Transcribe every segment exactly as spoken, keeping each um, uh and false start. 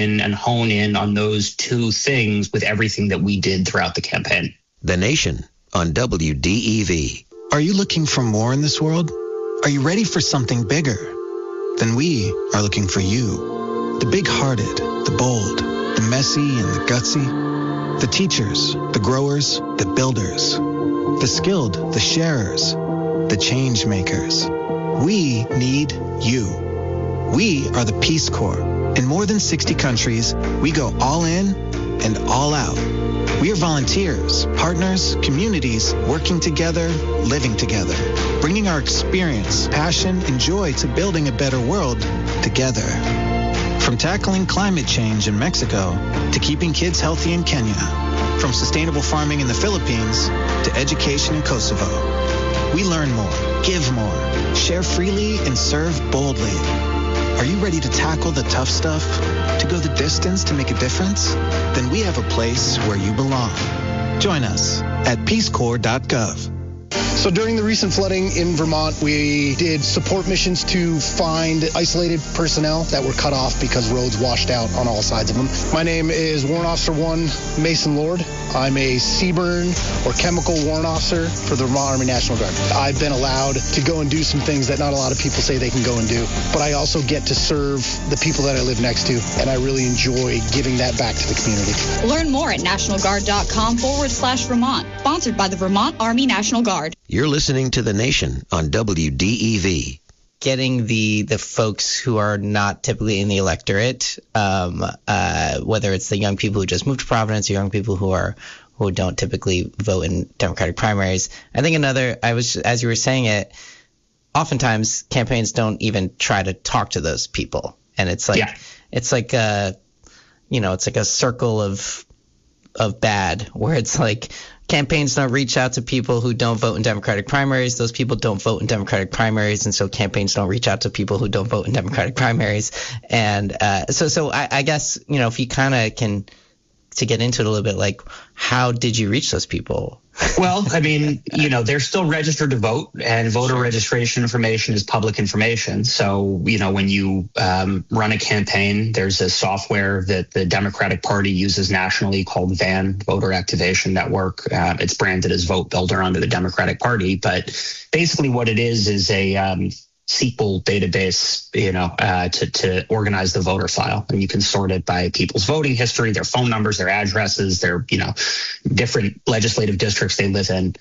and hone in on those two things with everything that we did throughout the campaign. The Nation on W D E V. Are you looking for more in this world? Are you ready for something bigger? Then we are looking for you. The big-hearted, the bold, the messy and the gutsy. The teachers, the growers, the builders. The skilled, the sharers, the change makers. We need you. We are the Peace Corps. In more than sixty countries, we go all in and all out. We are volunteers, partners, communities, working together, living together, bringing our experience, passion, and joy to building a better world together. From tackling climate change in Mexico to keeping kids healthy in Kenya, from sustainable farming in the Philippines to education in Kosovo. We learn more, give more, share freely, and serve boldly. Are you ready to tackle the tough stuff? To go the distance to make a difference? Then we have a place where you belong. Join us at peace corps dot gov. So during the recent flooding in Vermont, we did support missions to find isolated personnel that were cut off because roads washed out on all sides of them. My name is Warrant Officer one Mason Lord. I'm a CBRN or chemical warrant officer for the Vermont Army National Guard. I've been allowed to go and do some things that not a lot of people say they can go and do, but I also get to serve the people that I live next to, and I really enjoy giving that back to the community. Learn more at national guard dot com forward slash Vermont. Sponsored by the Vermont Army National Guard. You're listening to The Nation on W D E V. Getting the the folks who are not typically in the electorate, um, uh, whether it's the young people who just moved to Providence or young people who are who don't typically vote in Democratic primaries. I think another, I was as you were saying it, oftentimes campaigns don't even try to talk to those people, and it's like yeah. it's like a you know it's like a circle of of bad where it's like. Campaigns don't reach out to people who don't vote in Democratic primaries. Those people don't vote in Democratic primaries, and so campaigns don't reach out to people who don't vote in Democratic primaries. And uh, so, so I, I guess you know if you kind of can to get into it a little bit, like how did you reach those people? Well, I mean, you know, they're still registered to vote, and voter registration information is public information. So, you know, when you um, run a campaign, there's a software that the Democratic Party uses nationally called V A N, Voter Activation Network. Uh, it's branded as Vote Builder under the Democratic Party. But basically what it is is a um, S Q L database, you know, uh, to, to organize the voter file. And you can sort it by people's voting history, their phone numbers, their addresses, their, you know, different legislative districts they live in.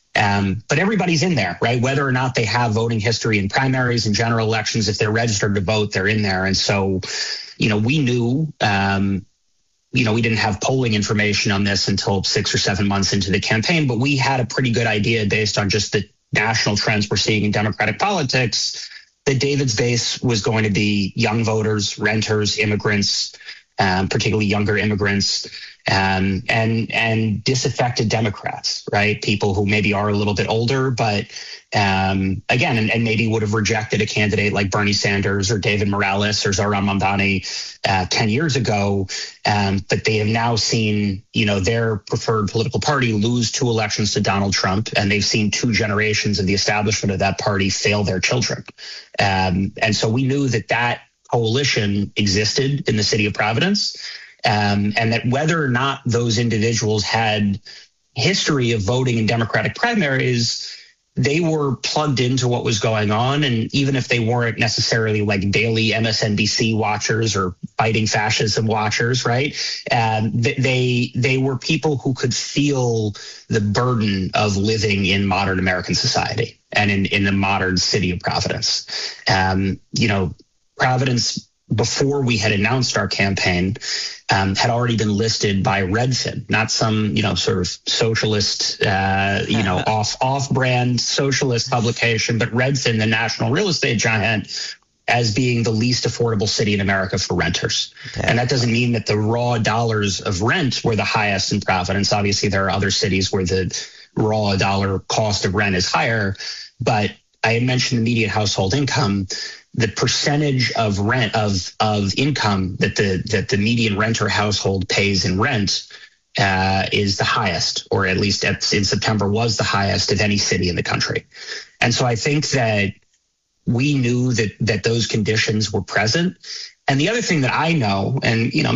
Um, but everybody's in there, right? Whether or not they have voting history in primaries and general elections, if they're registered to vote, they're in there. And so, you know, we knew, um, you know, we didn't have polling information on this until six or seven months into the campaign, but we had a pretty good idea based on just the national trends we're seeing in Democratic politics, that David's base was going to be young voters, renters, immigrants, um, particularly younger immigrants, um, and and disaffected Democrats, right? People who maybe are a little bit older, but um, again, and, and maybe would have rejected a candidate like Bernie Sanders or David Morales or Zohran Mamdani uh, ten years ago. Um, but they have now seen, you know, their preferred political party lose two elections to Donald Trump, and they've seen two generations of the establishment of that party fail their children. Um, and so we knew that that coalition existed in the city of Providence, um, and that whether or not those individuals had history of voting in Democratic primaries, they were plugged into what was going on. And even if they weren't necessarily like daily M S N B C watchers or fighting fascism watchers, right? Um, they they were people who could feel the burden of living in modern American society and in, in the modern city of Providence. Um, you know, Providence, before we had announced our campaign, um, had already been listed by Redfin, not some, you know, sort of socialist, uh, you know, off off brand socialist publication, but Redfin, the national real estate giant, as being the least affordable city in America for renters. Okay. And that doesn't mean that the raw dollars of rent were the highest in Providence. Obviously, there are other cities where the raw dollar cost of rent is higher, but I had mentioned the median household income. The percentage of rent of of income that the that the median renter household pays in rent uh, is the highest, or at least at, in September was the highest of any city in the country. And so I think that we knew that that those conditions were present. And the other thing that I know, and, you know,